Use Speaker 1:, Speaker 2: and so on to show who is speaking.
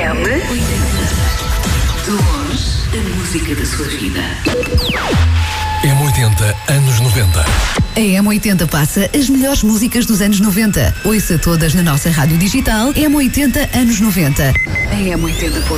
Speaker 1: M80. De longe, a música da sua vida.
Speaker 2: M80 anos 90.
Speaker 3: A M80 passa as melhores músicas dos anos 90. Ouça todas na nossa rádio digital M80 anos 90.
Speaker 1: A M80.